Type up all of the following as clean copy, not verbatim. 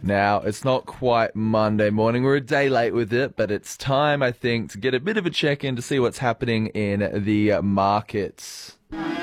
Now, it's not quite Monday morning. We're a day late with it, but it's time, I think, to get a bit of a check-in to see what's happening in the markets.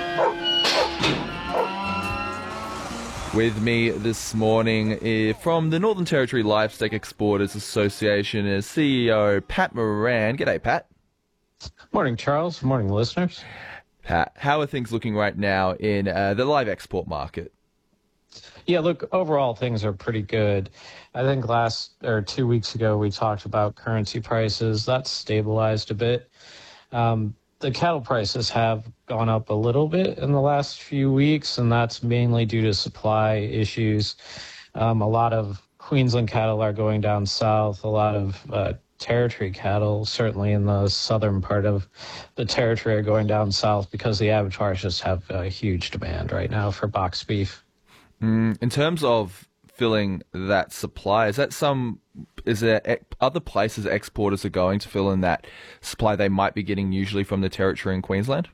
With me this morning from the Northern Territory Livestock Exporters Association is CEO Pat Moran. G'day, Pat. Morning, Charles. Morning, listeners. Pat, how are things looking right now in the live export market? Yeah, look, overall things are pretty good. I think 2 weeks ago we talked about currency prices. That's stabilized a bit. The cattle prices have gone up a little bit in the last few weeks, and that's mainly due to supply issues. A lot of Queensland cattle are going down south. A lot of territory cattle, certainly in the southern part of the territory, are going down south because the abattoirs just have a huge demand right now for box beef. In terms of filling that supply, is there other places exporters are going to fill in that supply they might be getting usually from the territory in Queensland?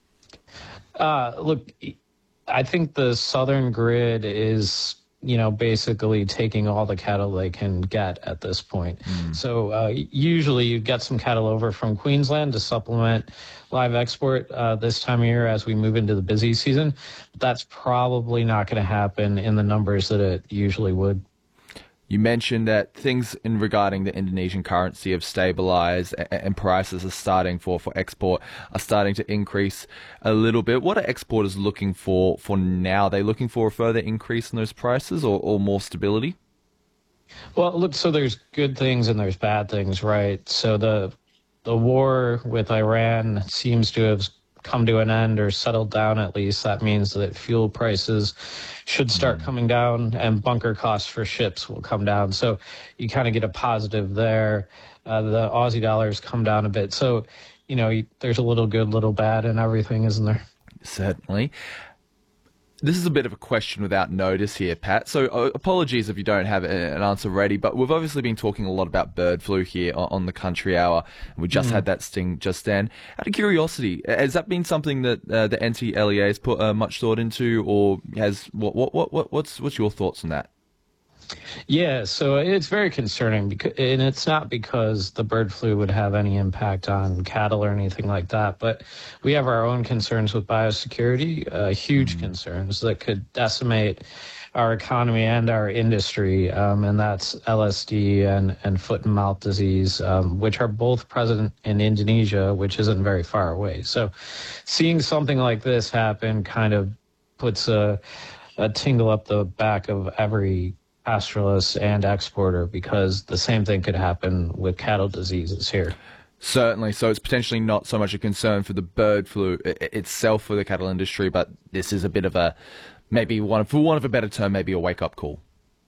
Look, I think the southern grid is, basically taking all the cattle they can get at this point. So usually you get some cattle over from Queensland to supplement live export this time of year as we move into the busy season. But that's probably not going to happen in the numbers that it usually would. You mentioned that things regarding the Indonesian currency have stabilized and prices are starting for export are starting to increase a little bit. What are exporters looking for now? Are they looking for a further increase in those prices or more stability? Well, look, so there's good things and there's bad things, right? So the war with Iran seems to have come to an end or settled down at least. That means that fuel prices should start coming down and bunker costs for ships will come down. So you kind of get a positive there. The Aussie dollar's come down a bit. So, there's a little good, little bad and everything, isn't there? Certainly. This is a bit of a question without notice here, Pat. So apologies if you don't have an answer ready, but we've obviously been talking a lot about bird flu here on the Country Hour. And we just had that sting just then. Out of curiosity, has that been something that the NTLEA has put much thought into, or what's your thoughts on that? Yeah, so it's very concerning, and it's not because the bird flu would have any impact on cattle or anything like that, but we have our own concerns with biosecurity, huge concerns that could decimate our economy and our industry, and that's LSD and foot and mouth disease, which are both present in Indonesia, which isn't very far away. So seeing something like this happen kind of puts a tingle up the back of every pastoralist and exporter, because the same thing could happen with cattle diseases here. Certainly. So it's potentially not so much a concern for the bird flu itself for the cattle industry, but this is a bit of a, for want of a better term, maybe a wake-up call.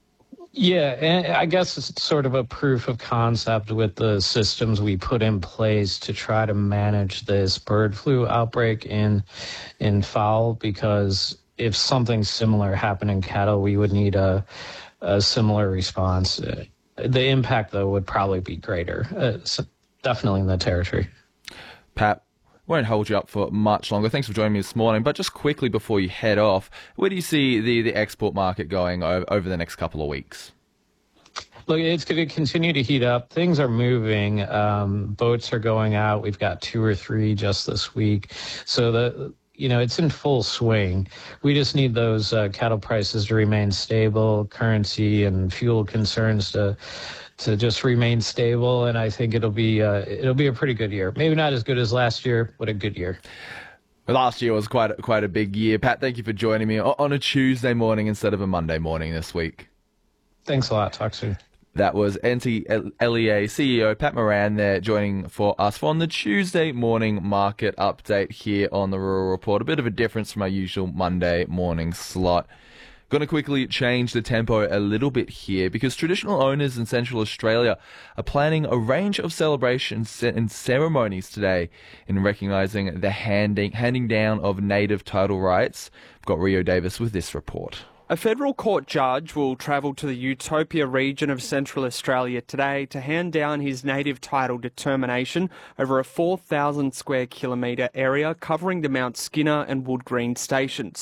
Yeah, and I guess it's sort of a proof of concept with the systems we put in place to try to manage this bird flu outbreak in fowl, because if something similar happened in cattle, we would need a similar response. The impact, though, would probably be greater, definitely in the territory. Pat, won't hold you up for much longer. Thanks for joining me this morning. But just quickly before you head off, where do you see the export market going over the next couple of weeks? Look, it's going to continue to heat up. Things are moving. Boats are going out. We've got 2 or 3 just this week. So it's in full swing. We just need those cattle prices to remain stable, currency and fuel concerns to just remain stable, and I think it'll be a pretty good year. Maybe not as good as last year, but a good year. Last year was quite a big year. Pat, thank you for joining me on a Tuesday morning instead of a Monday morning this week. Thanks a lot. Talk soon. That was NTLEA CEO Pat Moran there joining for us on the Tuesday morning market update here on the Rural Report. A bit of a difference from our usual Monday morning slot. Going to quickly change the tempo a little bit here, because traditional owners in Central Australia are planning a range of celebrations and ceremonies today in recognising the handing down of native title rights. We've got Rio Davis with this report. A federal court judge will travel to the Utopia region of Central Australia today to hand down his native title determination over a 4,000 square kilometre area covering the Mount Skinner and Woodgreen stations.